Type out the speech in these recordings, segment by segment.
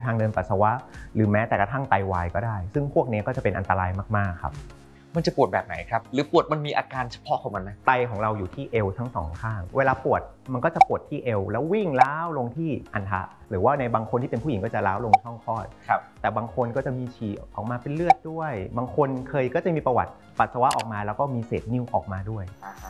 ทางเดินปัสสาวะหรือแม้แต่กระทั่งไตวายก็ได้ซึ่งพวกนี้ก็จะเป็นอันตรายมากๆครับมันจะปวดแบบไหนครับหรือปวดมันมีอาการเฉพาะของมันไหมไตของเราอยู่ที่เอวทั้งสองข้างเวลาปวดมันก็จะปวดที่เอวแล้ววิ่งล้าวลงที่อันทะหรือว่าในบางคนที่เป็นผู้หญิงก็จะล้าวลงช่องคลอดแต่บางคนก็จะมีฉี่ออกมาเป็นเลือดด้วยบางคนก็จะมีประวัติปัสสาวะออกมาแล้วก็มีเศษนิ่วออกมาด้วย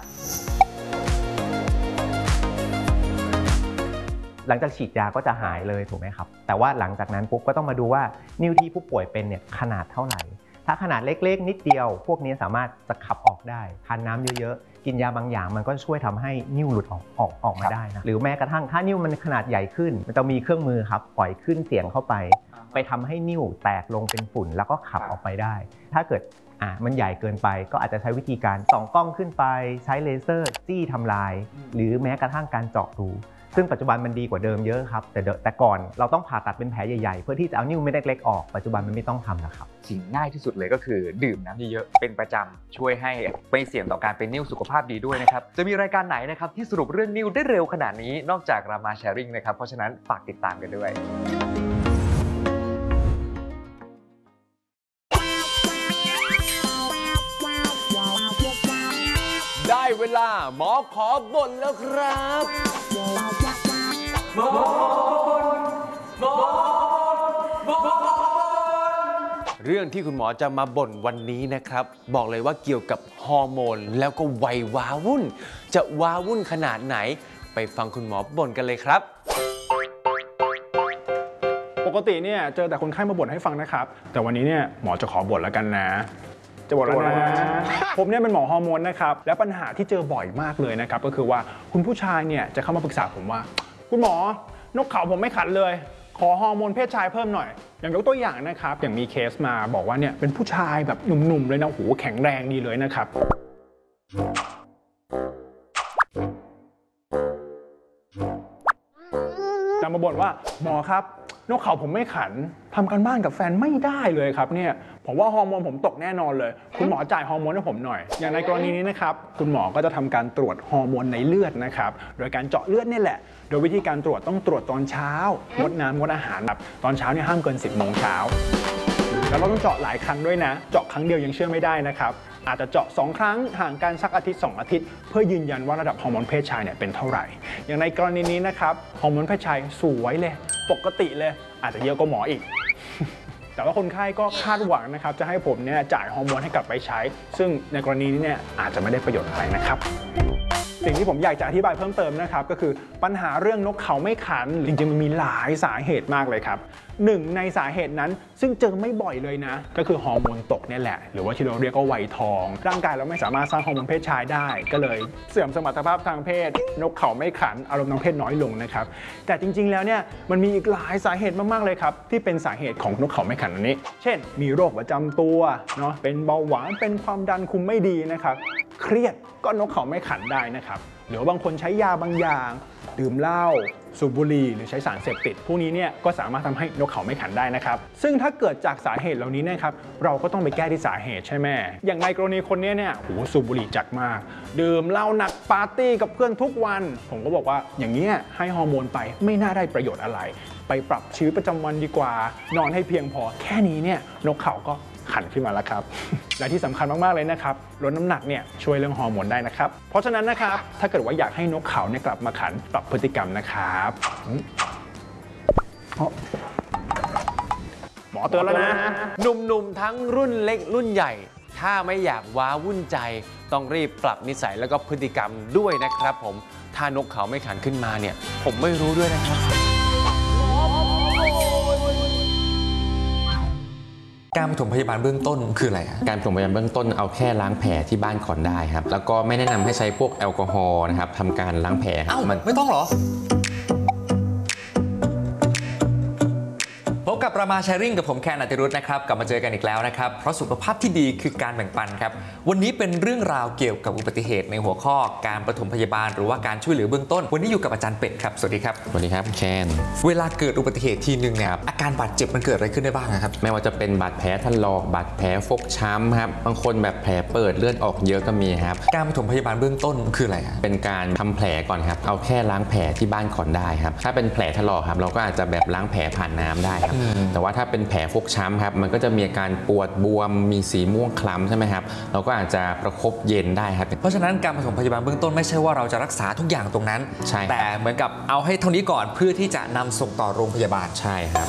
หลังจากฉีดยาก็จะหายเลยถูกไหมครับแต่ว่าหลังจากนั้นปุ๊บก็ต้องมาดูว่านิ่วที่ผู้ป่วยเป็นเนี่ยขนาดเท่าไหร่ถ้าขนาดเล็กๆนิดเดียวพวกนี้สามารถจะขับออกได้ทานน้ำเยอะๆกินยาบางอย่างมันก็ช่วยทำให้นิ่วหลุดออกมาได้นะหรือแม้กระทั่งถ้านิ่วมันขนาดใหญ่ขึ้นมันจะมีเครื่องมือครับปล่อยขึ้นเสียงเข้าไปทำให้นิ่วแตกลงเป็นฝุ่นแล้วก็ขับออกไปได้ถ้าเกิดมันใหญ่เกินไปก็อาจจะใช้วิธีการส่องกล้องขึ้นไปใช้เลเซอร์จี้ทำลายหรือแม้กระทั่งการเจาะรูซึ่งปัจจุบันมันดีกว่าเดิมเยอะครับแต่ก่อนเราต้องผ่าตัดเป็นแผลใหญ่ๆเพื่อที่จะเอานิ่วเม็ดเล็กๆออกปัจจุบันมันไม่ต้องทำแล้วครับสิ่งง่ายที่สุดเลยก็คือดื่มน้ำเยอะๆเป็นประจำช่วยให้ไม่เสี่ยงต่อการเป็นนิ่วสุขภาพดีด้วยนะครับจะมีรายการไหนนะครับที่สรุปเรื่องนิ่วได้เร็วขนาดนี้นอกจากรามาแชร์ริ่งนะครับเพราะฉะนั้นฝากติดตามกันด้วยได้เวลาหมอขอบ่นแล้วครับหมอเรื่องที่คุณหมอจะมาบ่นวันนี้นะครับบอกเลยว่าเกี่ยวกับฮอร์โมนแล้วก็วัยว้าวุ่นจะว้าวุ่นขนาดไหนไปฟังคุณหมอบ่นกันเลยครับปกติเนี่ยเจอแต่คนไข้มาบ่นให้ฟังนะครับแต่วันนี้เนี่ยหมอจะขอบ่นแล้วกันนะจะบอกแล้วนะผมเนี่ยเป็นหมอฮอร์โมนนะครับและปัญหาที่เจอบ่อยมากเลยนะครับก็คือว่าคุณผู้ชายเนี่ยจะเข้ามาปรึกษาผมว่าคุณหมอนกเขาผมไม่ขันเลยขอฮอร์โมนเพศชายเพิ่มหน่อยอย่างยกตัวอย่างนะครับอย่างมีเคสมาบอกว่าเนี่ยเป็นผู้ชายแบบหนุ่มๆเลยนะโหแข็งแรงดีเลยนะครับจะมาบ่นว่าหมอครับนกเขาผมไม่ขันทำการบ้านกับแฟนไม่ได้เลยครับเนี่ยผมว่าฮอร์โมนผมตกแน่นอนเลยคุณหมอจ่ายฮอร์โมนให้ผมหน่อยอย่างในกรณีนี้นะครับคุณหมอก็จะทำการตรวจฮอร์โมนในเลือดนะครับโดยการเจาะเลือดนี่แหละโดยวิธีการตรวจต้องตรวจตอนเช้างดน้ำงดอาหารแบบตอนเช้าเนี่ยห้ามเกิน 10 โมงเช้าแล้วเราต้องเจาะหลายครั้งด้วยนะเจาะครั้งเดียวยังเชื่อไม่ได้นะครับอาจจะเจาะ2 ครั้งห่างกันสักอาทิตย์2 อาทิตย์เพื่อยืนยันว่าระดับฮอร์โมนเพศชายเนี่ยเป็นเท่าไหร่อย่างในกรณีนี้นะครับฮอร์โมนเพศชายสวยเลยปกติเลยอาจจะเยอะกว่าหมออีกแต่ว่าคนไข้ก็คาดหวังนะครับจะให้ผมเนี่ยจ่ายฮอร์โมนให้กลับไปใช้ซึ่งในกรณีนี้เนี่ยอาจจะไม่ได้ประโยชน์อะไรนะครับสิ่งที่ผมอยากจะอธิบายเพิ่มเติมนะครับก็คือปัญหาเรื่องนกเขาไม่ขันจริงๆมันมีหลายสาเหตุมากเลยครับหนึ่งในสาเหตุนั้นซึ่งเจอไม่บ่อยเลยนะก็คือฮอร์โมนตกนี่แหละหรือว่าที่เราเรียกว่าวัยทองร่างกายเราไม่สามารถสร้างฮอร์โมนเพศชายได้ก็เลยเสื่อมสมรรถภาพทางเพศนกเขาไม่ขันอารมณ์ทางเพศน้อยลงนะครับแต่จริงๆแล้วเนี่ยมันมีอีกหลายสาเหตุมากๆเลยครับที่เป็นสาเหตุของนกเขาไม่ขันอันนี้เช่นมีโรคประจำตัวเนาะเป็นเบาหวานเป็นความดันคุมไม่ดีนะครับเครียดก็นกเขาไม่ขันได้นะครับหรือบางคนใช้ยาบางอย่างดื่มเหล้าสูบบุหรี่หรือใช้สารเสพติดพวกนี้เนี่ยก็สามารถทำให้นกเขาไม่ขันได้นะครับซึ่งถ้าเกิดจากสาเหตุเหล่านี้นะครับเราก็ต้องไปแก้ที่สาเหตุใช่ไหมอย่างในกรณีคนนี้เนี่ยโหสูบบุหรี่จัดมากดื่มเหล้าหนักปาร์ตี้กับเพื่อนทุกวันผมก็บอกว่าอย่างนี้ให้ฮอร์โมนไปไม่น่าได้ประโยชน์อะไรไปปรับชีวิตประจำวันดีกว่านอนให้เพียงพอแค่นี้เนี่ยนกเขาก็ขันขึ้นมาแล้วครับ และที่สำคัญมากๆเลยนะครับลดน้ำหนักเนี่ยช่วยเรื่องฮอร์โมนได้นะครับเพราะฉะนั้นนะครับถ้าเกิดว่าอยากให้นกเขาเนี่ยกลับมาขันปรับพฤติกรรมนะครับหมอเตือนแล้วนะหนุ่มๆทั้งรุ่นเล็กรุ่นใหญ่ถ้าไม่อยากว้าวุ่นใจต้องรีบปรับนิสัยแล้วก็พฤติกรรมด้วยนะครับผมถ้านกเขาไม่ขันขึ้นมาเนี่ยผมไม่รู้ด้วยนะครับการปฐมพยาบาลเบื้องต้นคืออะไรการปฐมพยาบาลเบื้องต้นเอาแค่ล้างแผลที่บ้านก่อนได้ครับแล้วก็ไม่แนะนำให้ใช้พวกแอลกอฮอล์นะครับทำการล้างแผลครับมันไม่ต้องหรอเพราะกับรามาแชร์ริ่งกับผมแคนอติรุธนะครับกลับมาเจอกันอีกแล้วนะครับเพราะสุขภาพที่ดีคือการแบ่งปันครับวันนี้เป็นเรื่องราวเกี่ยวกับอุบัติเหตุในหัวข้อการปฐมพยาบาลหรือว่าการช่วยเหลือเบื้องต้นวันนี้อยู่กับอาจารย์เป็ดครับสวัสดีครับสวัสดีครับแคนเวลาเกิดอุบัติเหตุทีนึงเนี่ยอาการบาดเจ็บมันเกิดอะไรขึ้นได้บ้างครับไม่ว่าจะเป็นบาดแผลถลอกบาดแผลฟกช้ำครับบางคนแบบแผลเปิดเลือดออกเยอะก็มีครับการปฐมพยาบาลเบื้องต้นคืออะไรครับเป็นการทำแผลก่อนครับเอาแค่ล้างแผลที่บ้านก่อนได้ครับถ้าเป็นแผลถลอกครับเราก็อาจจะแบบล้างแผลผ่านน้ำได้ครับแต่ว่าถ้าเป็นแผลฟกช้ำครับมันก็จะมีอาการปวดบวมมีสีม่วงคล้ำใช่ไหมครับเราก็อาจจะประคบเย็นได้ครับเพราะฉะนั้นการปฐมพยาบาลเบื้องต้นไม่ใช่ว่าเราจะรักษาทุกอย่างตรงนั้นใช่ครับแต่เหมือนกับเอาให้เท่านี้ก่อนเพื่อที่จะนำส่งต่อโรงพยาบาลใช่ครับ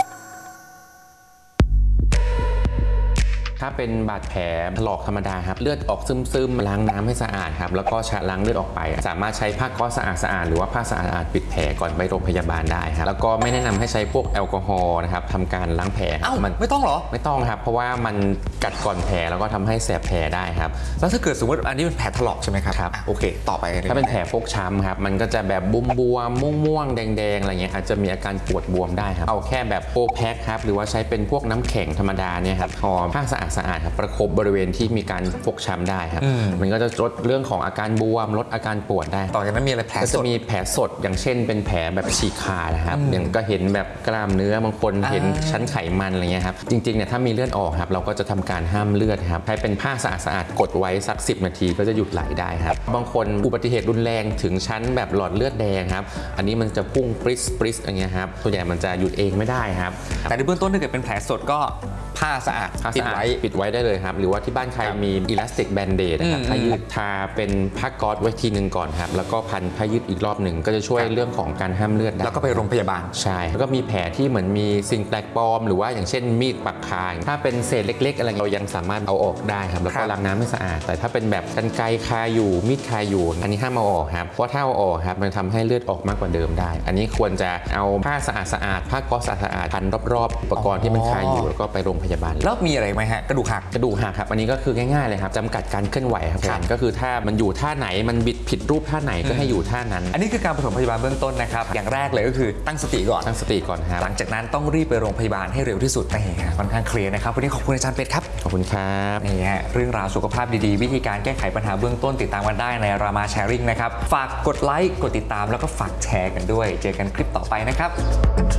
ถ้าเป็นบาดแผลถลอกธรรมดาครับเลือดออกซึมๆล้างน้ำให้สะอาดครับแล้วก็ชะล้างเลือดออกไปสามารถใช้ผ้าก๊อซสะอาดหรือว่าผ้าสะอาดปิดแผลก่อนไปโรงพยาบาลได้ครับแล้วก็ไม่แนะนำให้ใช้พวกแอลกอฮอล์นะครับทำการล้างแผลมันไม่ต้องเหรอไม่ต้องครับเพราะว่ามันกัดก่อนแผลแล้วก็ทำให้แสบแผลได้ครับแล้วถ้าเกิดสมมติอันนี้เป็นแผลถลอกใช่ไหมครับครับโอเคต่อไปถ้าเป็นแผลฟกช้ำครับมันก็จะแบบบวมม่วงๆแดงๆอะไรเงี้ยอาจจะมีอาการปวดบวมได้ครับเอาแค่แบบโอแพ็คครับหรือว่าใช้เป็นพวกน้ำแข็งธรรมดาเนี่ยครับห่อผ้าสะอาดครับประคบบริเวณที่มีการฟกช้ำได้ครับมันก็จะลดเรื่องของอาการบวมลดอาการปวดได้ต่อจากนั้นมีอะไรแผลก็สจะดมีแผลสดอย่างเช่นเป็นแผลแบบฉีกขาดนะครับอย่างก็เห็นแบบกล้ามเนื้อบางคนเห็นชั้นไขมันอะไรเงี้ยครับจริงๆเนี่ยถ้ามีเลือดออกครับเราก็จะทำการห้ามเลือดครับใช้เป็นผ้าสะอาดกดไว้สัก10 นาทีก็จะหยุดไหลได้ครับบางคนอุบัติเหตุรุนแรงถึงชั้นแบบหลอดเลือดแดงครับอันนี้มันจะพุ่งปริ๊สอย่างเงี้ยครับส่วนใหญ่มันจะหยุดเองไม่ได้ครับแต่ในเบื้องต้นถ้าเกิดเป็นแผลสดก็ผ้าสะอาดผ้าปิดสะอาดไว้ปิดไว้ได้เลยครับหรือว่าที่บ้านใครมีอิลาสติกแบนเดดนะครับผ้ายืดทาเป็นผ้าก๊อซไว้ทีนึงก่อนครับแล้วก็พันผ้ายืดอีกรอบหนึ่งก็จะช่วยเรื่องของการห้ามเลือดได้แล้วก็ไปโรงพยาบาลใช่แล้วก็มีแผลที่เหมือนมีสิ่งแปลกปลอมหรือว่าอย่างเช่นมีดปักคางถ้าเป็นเศษเล็กๆอะไรเรายังสามารถเอาออกได้ครับแล้วก็ล้างน้ำให้สะอาดแต่ถ้าเป็นแบบกรรไกรคาอยู่มีดคาอยู่อันนี้ห้ามเอาออกครับเพราะถ้าเอาออกครับมันทำให้เลือดออกมากกว่าเดิมได้ อันนี้ควรจะเอาผ้าสะอาดผ้าก๊อซสะอาดพันรอบๆอุปกรณ์ที่มันคาอยู่แล้วก็ไปโรงพยาบาลแล้วมีอะไรไหมฮะกระดูกหักกระดูกหักครับอันนี้ก็คือง่ายๆเลยครับจำกัดการเคลื่อนไหวครับครับก็คือถ้ามันอยู่ท่าไหนมันบิดผิดรูปท่าไหนก็ให้อยู่ท่านั้นอันนี้คือการปฐมพยาบาลเบื้องต้นนะครับอย่างแรกเลยก็คือตั้งสติก่อนตั้งสติก่อนครับหลังจากนั้นต้องรีบไปโรงพยาบาลให้เร็วที่สุดนี่ค่อนข้างเคลียร์นะครับวันนี้ขอบคุณอาจารย์เป็ดครับขอบคุณครับนี่ฮะเรื่องราวสุขภาพดีๆ วิธีการแก้ไขปัญหาเบื้องต้นติดตามกันได้ในรามาแชร์ริ่งนะครับฝากกดไลค์กดติดตามแล้วก็ฝากแชร์กันด้วยเจอกันคลิปต่อไปนะครับ